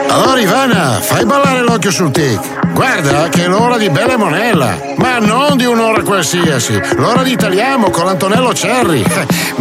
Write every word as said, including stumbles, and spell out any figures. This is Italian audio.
Allora Ivana, fai ballare l'occhio sul tic. Guarda che è l'ora di Bella e Monella, ma non di un'ora qualsiasi, l'ora di Italiamo con Antonello Cerri.